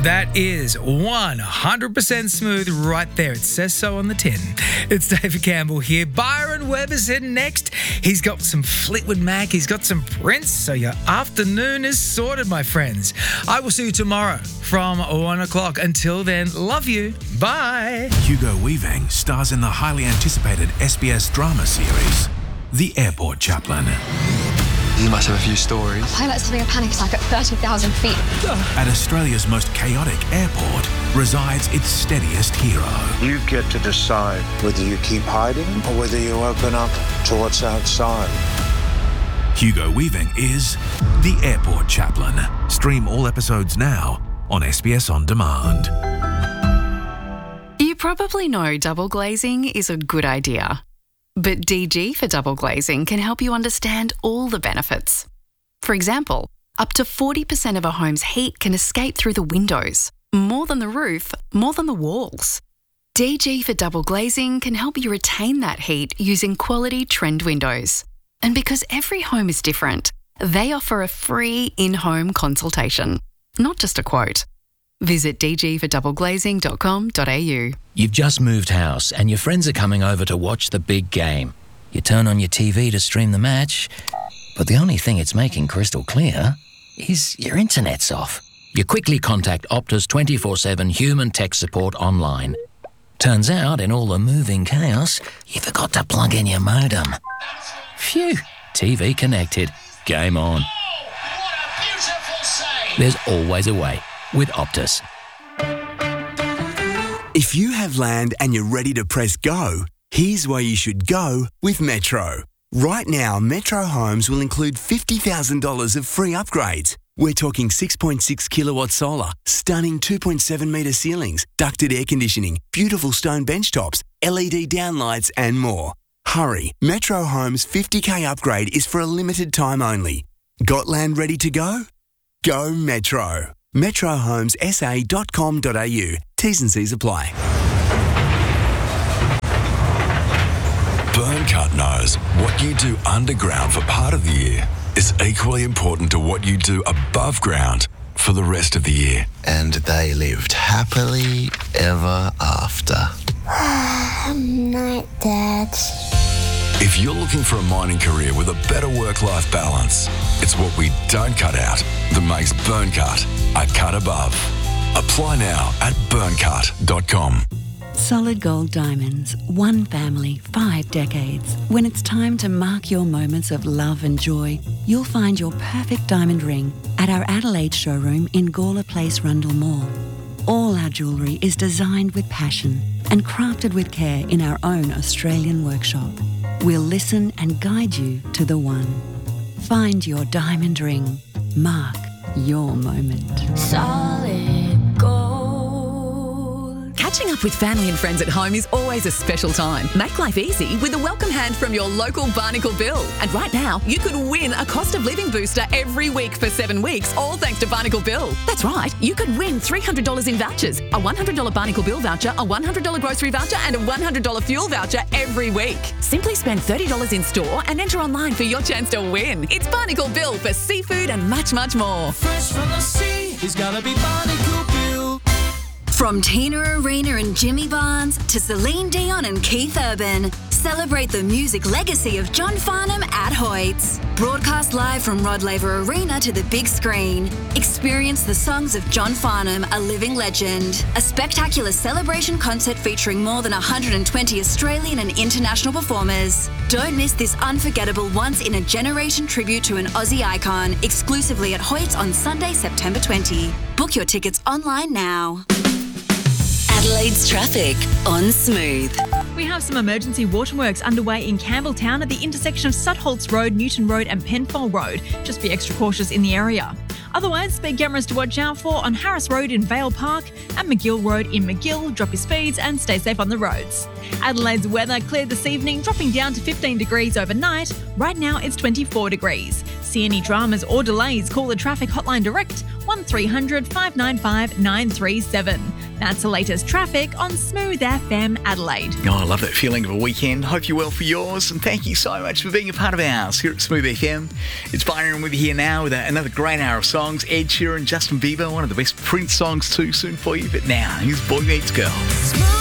That is 100% smooth right there. It says so on the tin. It's David Campbell here. Byron Webber's in next. He's got some Fleetwood Mac. He's got some Prince. So your afternoon is sorted, my friends. I will see you tomorrow from 1 o'clock. Until then, love you. Bye. Hugo Weaving stars in the highly anticipated SBS drama series, The Airport Chaplain. You must have a few stories. A pilot's having a panic attack at 30,000 feet. At Australia's most chaotic airport resides its steadiest hero. You get to decide whether you keep hiding or whether you open up to what's outside. Hugo Weaving is The Airport Chaplain. Stream all episodes now on SBS On Demand. You probably know double glazing is a good idea. But DG for double glazing can help you understand all the benefits. For example, up to 40% of a home's heat can escape through the windows. More than the roof, more than the walls. DG for double glazing can help you retain that heat using quality trend windows. And because every home is different, they offer a free in-home consultation, not just a quote. Visit dgfordoubleglazing.com.au. You've just moved house and your friends are coming over to watch the big game. You turn on your TV to stream the match, but the only thing it's making crystal clear is your internet's off. You quickly contact Optus 24/7 human tech support online. Turns out, in all the moving chaos, you forgot to plug in your modem. Phew, TV connected. Game on. Oh, what a beautiful save! There's always a way with Optus. If you have land and you're ready to press go, here's where you should go with Metro. Right now, Metro Homes will include $50,000 of free upgrades. We're talking 6.6 kilowatt solar, stunning 2.7 metre ceilings, ducted air conditioning, beautiful stone benchtops, LED downlights and more. Hurry, Metro Homes' 50K upgrade is for a limited time only. Got land ready to go? Go Metro. metrohomessa.com.au. T's and C's apply. Burncut knows what you do underground for part of the year is equally important to what you do above ground for the rest of the year. And they lived happily ever after. Night, Dad. If you're looking for a mining career with a better work-life balance, it's what we don't cut out that makes Burncut a cut above. Apply now at burncut.com. Solid Gold Diamonds, one family, 5 decades. When it's time to mark your moments of love and joy, you'll find your perfect diamond ring at our Adelaide showroom in Gawler Place, Rundle Mall. All our jewellery is designed with passion and crafted with care in our own Australian workshop. We'll listen and guide you to the one. Find your diamond ring. Mark your moment. Solid gold. Catching up with family and friends at home is always a special time. Make life easy with a welcome hand from your local Barnacle Bill. And right now, you could win a cost of living booster every week for 7 weeks, all thanks to Barnacle Bill. That's right, you could win $300 in vouchers, a $100 Barnacle Bill voucher, a $100 grocery voucher, and a $100 fuel voucher every week. Simply spend $30 in store and enter online for your chance to win. It's Barnacle Bill for seafood and much, much more. Fresh from the sea, it's gotta be Barnacle Bill. From Tina Arena and Jimmy Barnes to Celine Dion and Keith Urban, celebrate the music legacy of John Farnham at Hoyts. Broadcast live from Rod Laver Arena to the big screen. Experience the songs of John Farnham, a living legend. A spectacular celebration concert featuring more than 120 Australian and international performers. Don't miss this unforgettable once-in-a-generation tribute to an Aussie icon, exclusively at Hoyts on Sunday, September 20. Book your tickets online now. Adelaide's traffic on Smooth. We have some emergency waterworks underway in Campbelltown at the intersection of Sutholtz Road, Newton Road and Penfold Road. Just be extra cautious in the area. Otherwise, speed cameras to watch out for on Harris Road in Vale Park and McGill Road in McGill. Drop your speeds and stay safe on the roads. Adelaide's weather cleared this evening, dropping down to 15 degrees overnight. Right now it's 24 degrees. See any dramas or delays, call the traffic hotline direct 1300 595 937. That's the latest traffic on Smooth FM Adelaide. Oh, I love that feeling of a weekend. Hope you're well for yours, and thank you so much for being a part of ours here at Smooth FM. It's Byron with you here now with another great hour of songs. Ed Sheeran, Justin Bieber, one of the best Prince songs too, soon for you. But now, here's Boy Meets Girl.